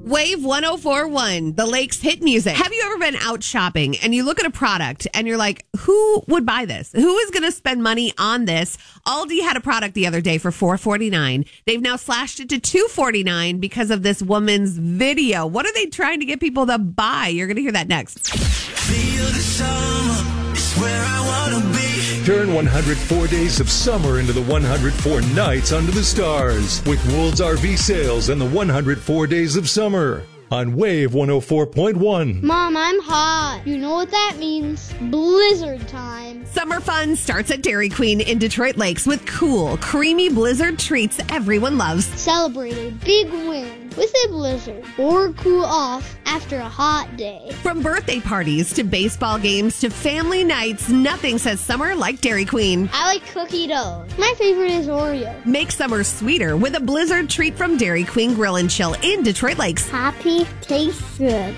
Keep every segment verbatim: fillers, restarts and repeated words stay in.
Wave one oh four point one, the Lakes hit music. Have you ever been out shopping and you look at a product and you're like, who would buy this? Who is going to spend money on this? Aldi had a product the other day for four forty-nine. They've now slashed it to two forty-nine because of this woman's video. What are they trying to get people to buy? You're going to hear that next. Feel the summer, it's where I want to be. Turn one hundred four days of summer into the one hundred four nights under the stars with Wool's R V sales and the one hundred four days of summer on Wave one oh four point one. Mom, I'm hot. You know what that means? Blizzard time. Summer fun starts at Dairy Queen in Detroit Lakes with cool, creamy blizzard treats everyone loves. Celebrate a big win with a blizzard or cool off after a hot day. From birthday parties to baseball games to family nights, nothing says summer like Dairy Queen. I like cookie dough. My favorite is Oreo. Make summer sweeter with a blizzard treat from Dairy Queen Grill and Chill in Detroit Lakes. Happy tastes good.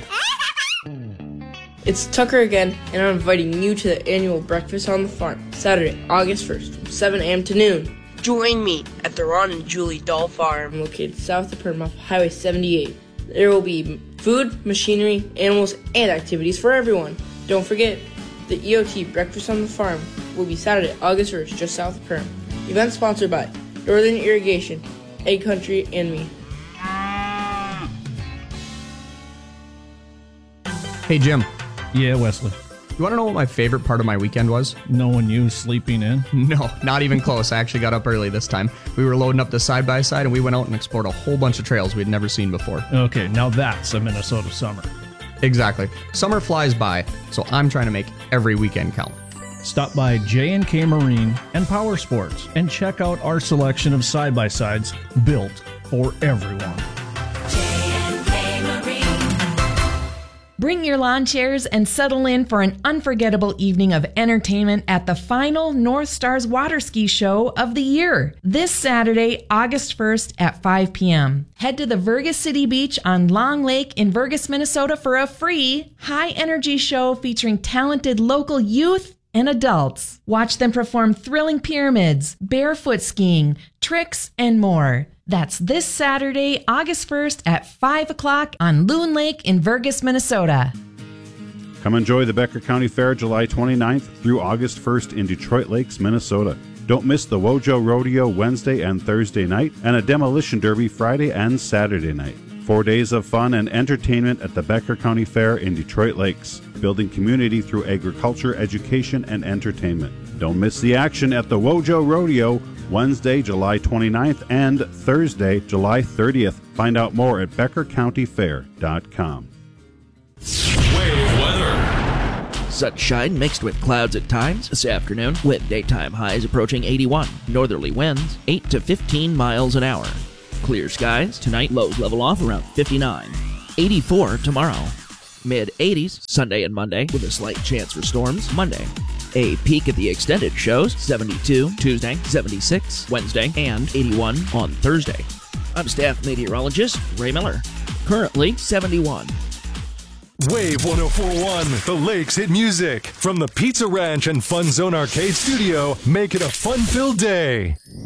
It's Tucker again, and I'm inviting you to the annual Breakfast on the Farm, Saturday, August first, from seven a.m. to noon. Join me at the Ron and Julie Doll Farm, located south of Perm off Highway seventy-eight. There will be food, machinery, animals, and activities for everyone. Don't forget, the E O T Breakfast on the Farm will be Saturday, August first, just south of Perm. Event sponsored by Northern Irrigation, Egg Country, and me. Hey, Jim. Yeah, Wesley. You want to know what my favorite part of my weekend was? Knowing you sleeping in? No, not even close. I actually got up early this time. We were loading up the side-by-side, and we went out and explored a whole bunch of trails we'd never seen before. Okay, now that's a Minnesota summer. Exactly. Summer flies by, so I'm trying to make every weekend count. Stop by J and K Marine and Power Sports and check out our selection of side-by-sides built for everyone. Bring your lawn chairs and settle in for an unforgettable evening of entertainment at the final North Stars Water Ski Show of the year, this Saturday, August first at five p.m. Head to the Vergas City Beach on Long Lake in Vergas, Minnesota for a free, high-energy show featuring talented local youth and adults. Watch them perform thrilling pyramids, barefoot skiing, tricks, and more. That's this Saturday, August first at five o'clock on Loon Lake in Vergas, Minnesota. Come enjoy the Becker County Fair July twenty-ninth through August first in Detroit Lakes, Minnesota. Don't miss the Wojo Rodeo Wednesday and Thursday night and a Demolition Derby Friday and Saturday night. Four days of fun and entertainment at the Becker County Fair in Detroit Lakes, building community through agriculture, education, and entertainment. Don't miss the action at the Wojo Rodeo Wednesday, July twenty-ninth and Thursday, July thirtieth. Find out more at becker county fair dot com. Wave weather. Sunshine mixed with clouds at times this afternoon, with daytime highs approaching eighty-one. Northerly winds eight to fifteen miles an hour. Clear skies tonight, lows level off around fifty-nine. eighty-four tomorrow. Mid eighties Sunday and Monday with a slight chance for storms Monday. A peek at the extended shows, seventy-two Tuesday, seventy-six Wednesday, and eighty-one on Thursday. I'm staff meteorologist Ray Miller. Currently seventy-one. Wave one oh four point one, the Lakes hit music. From the Pizza Ranch and Fun Zone Arcade Studio, make it a fun-filled day.